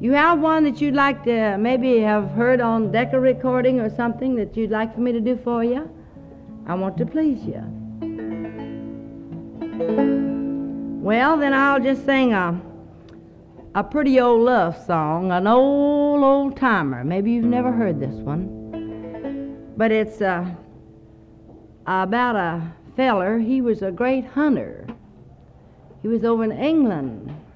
You have one that you'd like to maybe have heard on Decca recording or something that you'd like for me to do for you? I want to please you. Well, then I'll just sing a pretty old love song, an old timer. Maybe you've never heard this one. But it's about a feller. He was a great hunter. He was over in England.